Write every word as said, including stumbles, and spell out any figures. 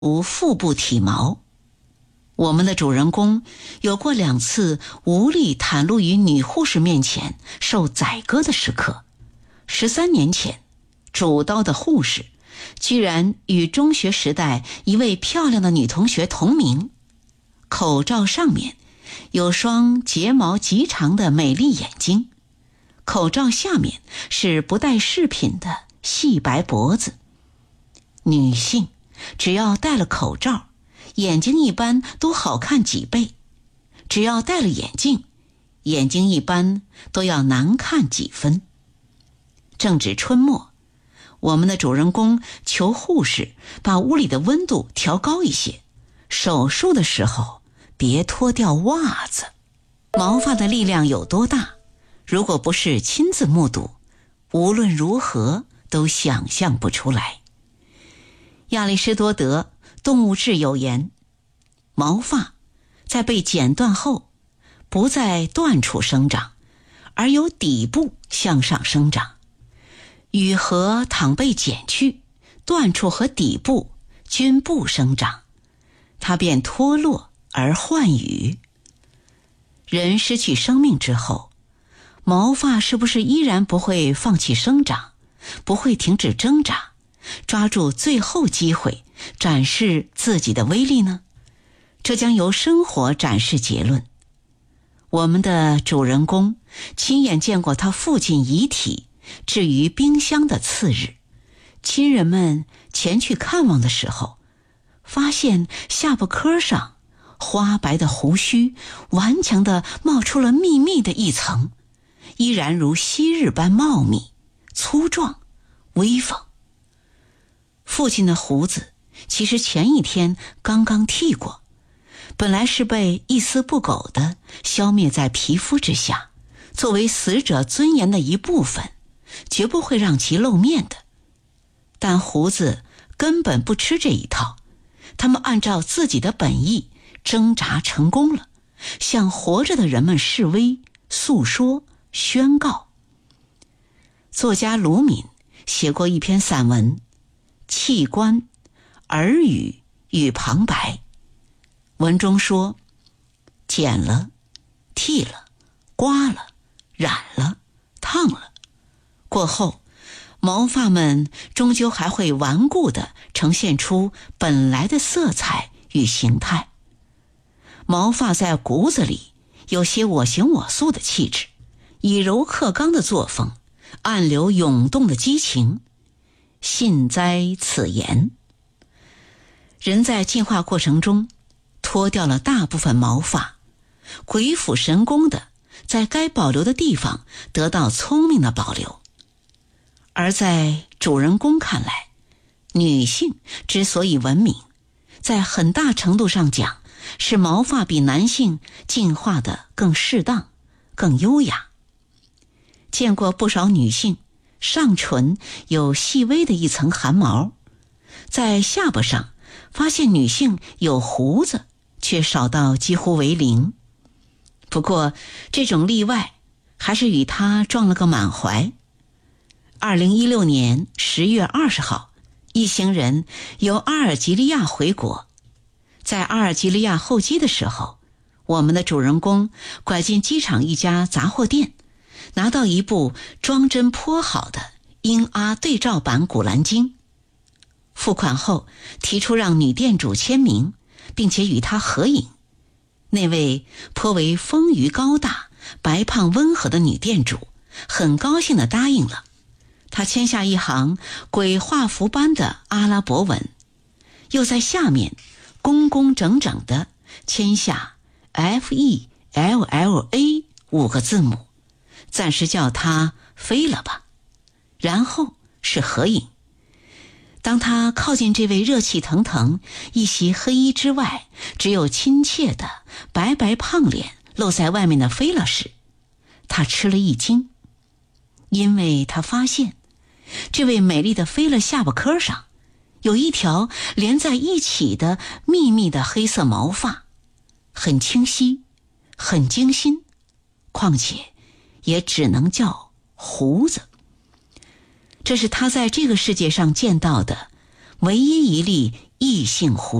无腹部体毛。我们的主人公有过两次无力袒露于女护士面前受宰割的时刻。十三年前，主刀的护士居然与中学时代一位漂亮的女同学同名。口罩上面有双睫毛极长的美丽眼睛，口罩下面是不带饰品的细白脖子。女性只要戴了口罩，眼睛一般都好看几倍；只要戴了眼镜，眼睛一般都要难看几分。正值春末，我们的主人公求护士把屋里的温度调高一些，手术的时候别脱掉袜子。毛发的力量有多大，如果不是亲自目睹，无论如何都想象不出来。亚里士多德动物志有言，毛发在被剪断后不在断处生长，而由底部向上生长。羽核倘被剪去，断处和底部均不生长，它便脱落而换羽。人失去生命之后，毛发是不是依然不会放弃生长，不会停止挣扎，抓住最后机会展示自己的威力呢？这将由生活展示结论。我们的主人公亲眼见过他父亲遗体置于冰箱的次日，亲人们前去看望的时候，发现下巴颏上花白的胡须顽强地冒出了密密的一层，依然如昔日般茂密、粗壮、威风。父亲的胡子其实前一天刚刚剃过，本来是被一丝不苟地消灭在皮肤之下，作为死者尊严的一部分，绝不会让其露面的。但胡子根本不吃这一套，他们按照自己的本意挣扎成功了，向活着的人们示威、诉说、宣告。作家鲁敏写过一篇散文《器官、耳语与旁白》，文中说，剪了、剃了、刮了、染了、烫了，过后毛发们终究还会顽固地呈现出本来的色彩与形态。毛发在骨子里有些我行我素的气质，以柔克刚的作风，暗流涌动的激情。信哉此言。人在进化过程中脱掉了大部分毛发，鬼斧神工的在该保留的地方得到聪明的保留。而在主人公看来，女性之所以文明，在很大程度上讲是毛发比男性进化的更适当、更优雅。见过不少女性上唇有细微的一层汗毛，在下巴上发现女性有胡子却少到几乎为零。不过这种例外还是与她撞了个满怀。二零一六年十月二十号，一行人由阿尔及利亚回国。在阿尔及利亚候机的时候，我们的主人公拐进机场一家杂货店，拿到一部装帧颇好的英阿对照版古兰经。付款后提出让女店主签名，并且与她合影。那位颇为丰腴高大、白胖温和的女店主很高兴地答应了。她签下一行鬼画符般的阿拉伯文，又在下面工工整整地签下 F E L L A 五个字母，暂时叫她飞了吧。然后是合影。当他靠近这位热气腾腾、一袭黑衣之外只有亲切的白白胖脸露在外面的菲勒时，他吃了一惊，因为他发现这位美丽的菲勒下巴颏上有一条连在一起的密密的黑色毛发，很清晰，很精心，况且也只能叫胡子。这是他在这个世界上见到的唯一一例异性呼